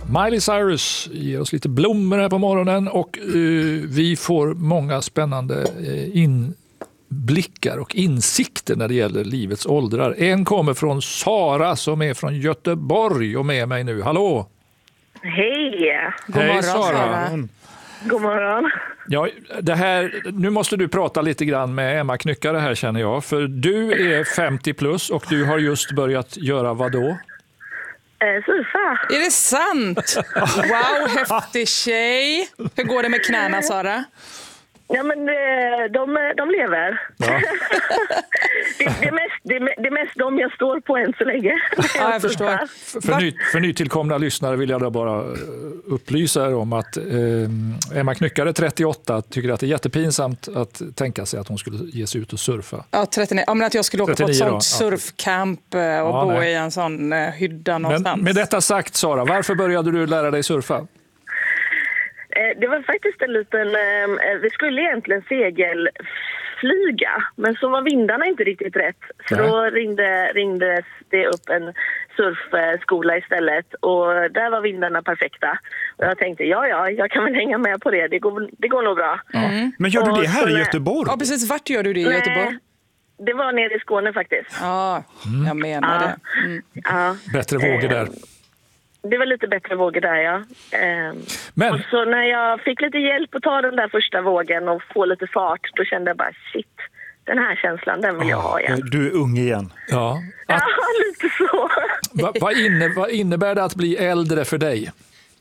Miley Cyrus ger oss lite blommor här på morgonen och vi får många spännande inblickar och insikter när det gäller livets åldrar. En kommer från Sara som är från Göteborg och med mig nu. Hallå! Hej! God morgon, Sara. God morgon. Ja, nu måste du prata lite grann med Emma Knyckare här känner jag. För du är 50 plus och du har just börjat göra vad då? Surfa. Är det sant? Wow, häftig tjej. Hur går det med knäna, Sara? Ja, men de lever. Ja. det är mest de jag står på än så länge. Ja, jag förstår. För nytillkomna lyssnare vill jag då bara upplysa er om att Emma Knyckare, 38, tycker att det är jättepinsamt att tänka sig att hon skulle ge sig ut och surfa. Ja, 39. Ja, men att jag skulle åka 39 på ett sånt då. surfcamp och bo i en sån hydda någonstans. Men med detta sagt, Sara, varför började du lära dig surfa? Det var faktiskt en liten... vi skulle egentligen segelflyga, men så var vindarna inte riktigt rätt. Så då ringdes det upp en surfskola istället och där var vindarna perfekta. Och jag tänkte, jag kan väl hänga med på det. Det går nog bra. Mm. Men gör du det här i Göteborg? Ja, precis. Vart gör du det i Göteborg? Det var nere i Skåne faktiskt. Ja, jag menar det. Mm. Ja. Bättre vågor där. Det var lite bättre vågor där, ja. Men... Och så när jag fick lite hjälp att ta den där första vågen och få lite fart, då kände jag bara, shit, den här känslan, den vill jag ha igen. Du är ung igen. Ja, ja lite så. Vad innebär det att bli äldre för dig?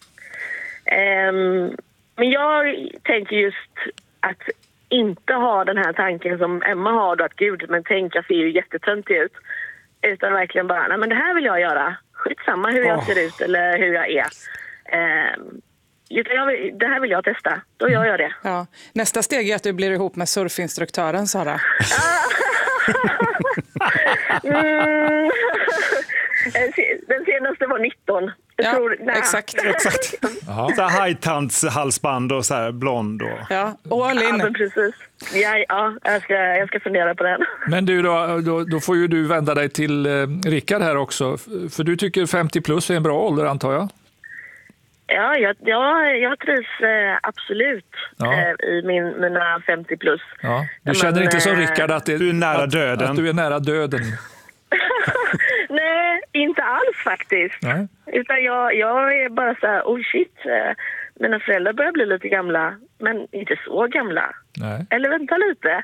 Men jag tänker just att inte ha den här tanken som Emma har då, att gud, men tänka ser ju jättetöntig ut. Utan verkligen bara, nej men det här vill jag göra. Skitsamma hur jag ser ut eller hur jag är. Det här vill jag testa. Då gör jag det. Ja. Nästa steg är att du blir ihop med surfinstruktören, Sara. Den senaste var 19. Exakt. Så här high-tants-halsband och så här blond. Och... Ja, all in. Ja, men precis. Jag ska fundera på den. Men du då får ju du vända dig till Rickard här också. För du tycker 50 plus är en bra ålder, antar jag? Ja, jag trivs absolut i mina 50 plus. Ja. Du känner inte som Rickard att du är nära döden? Att du är nära döden? Nej, inte alls faktiskt. Nej. Utan jag är bara så här, oh shit, mina föräldrar börjar bli lite gamla, men inte så gamla. Nej. Eller vänta lite.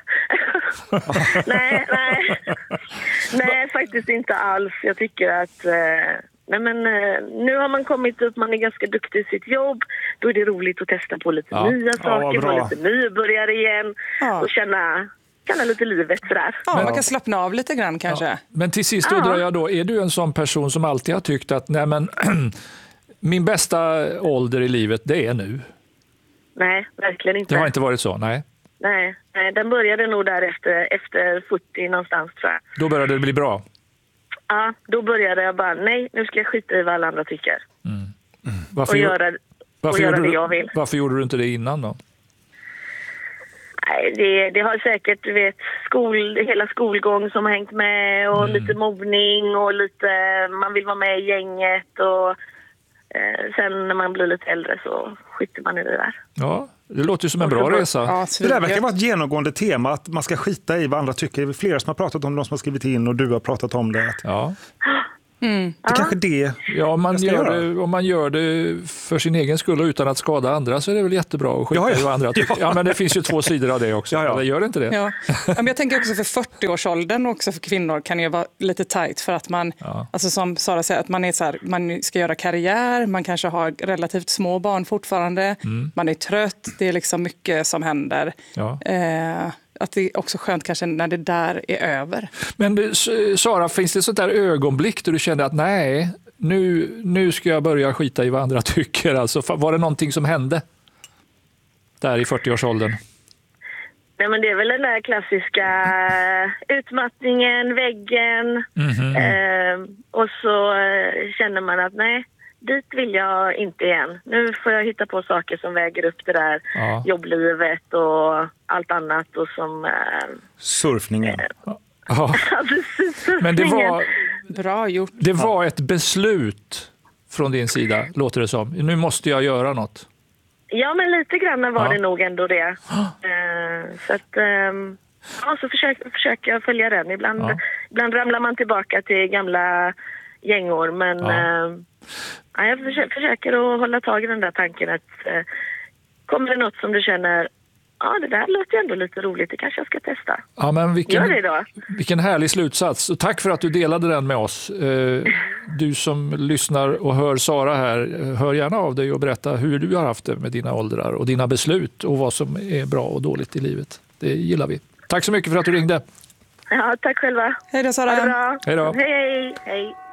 Nej, faktiskt inte alls. Jag tycker att nu har man kommit upp, man är ganska duktig i sitt jobb. Då är det roligt att testa på lite nya saker, få lite nybörjare igen och känna lite livet sådär. Ja, man kan slappna av lite grann kanske. Ja. Men till sist undrar jag då, är du en sån person som alltid har tyckt att min bästa ålder i livet, det är nu? Nej, verkligen inte. Det har inte varit så, nej. Nej, den började nog där efter 40 någonstans, tror jag. Då började det bli bra? Ja, då började jag bara, nej, nu ska jag skita i vad alla andra tycker. Och göra det jag vill. Varför gjorde du inte det innan då? Nej, det har säkert, du vet, hela skolgång som har hängt med och lite mobbning och lite, man vill vara med i gänget och sen när man blir lite äldre så skiter man i det där. Ja, det låter ju som en bra resa. Ja, det där verkar vara ett genomgående tema, att man ska skita i vad andra tycker. Det är flera som har pratat om, de som har skrivit in och du har pratat om det. Ja. Det kanske det. Ja, om man gör det för sin egen skull och utan att skada andra så är det väl jättebra att skita i vad andra tycker. Ja, men det finns ju två sidor av det också. Eller gör det inte det? Ja. Men jag tänker också för 40-årsåldern och också för kvinnor kan det vara lite tajt för att man, alltså som Sara säger, att man är så här, man ska göra karriär, man kanske har relativt små barn fortfarande, man är trött, det är liksom mycket som händer. Ja. Att det är också skönt kanske när det där är över. Men Sara, finns det sånt där ögonblick där du kände att nej, nu ska jag börja skita i vad andra tycker? Alltså, var det någonting som hände där i 40-årsåldern? Nej, men det är väl den där klassiska utmattningen, väggen. Och så känner man att nej, dit vill jag inte igen. Nu får jag hitta på saker som väger upp det där jobblivet och allt annat. Och som surfningen. Men det var bra gjort. Det var ett beslut från din sida, låter det som. Nu måste jag göra något. Ja, men lite grann var det nog ändå det. Så att... så försöker jag följa den. Ibland ramlar man tillbaka till gamla gängor, men jag försöker att hålla tag i den där tanken att kommer det något som du känner, det där låter ändå lite roligt, det kanske jag ska testa. Ja, men Gör det då. Vilken härlig slutsats. Och tack för att du delade den med oss. Du som lyssnar och hör Sara här, hör gärna av dig och berätta hur du har haft det med dina åldrar och dina beslut och vad som är bra och dåligt i livet. Det gillar vi. Tack så mycket för att du ringde. Ja, tack själva. Hej då, Sara. Ha det bra. Hej då. Hej.